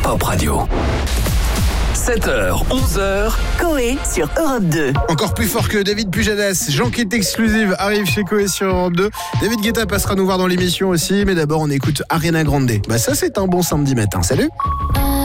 Pop Radio. 7h, 11h. Coé sur Europe 2. Encore plus fort que David Pujadas, Jean-Kit Exclusive arrive chez Coé sur Europe 2. David Guetta passera nous voir dans l'émission aussi, mais d'abord on écoute Ariana Grande. Ça c'est un bon samedi matin, salut.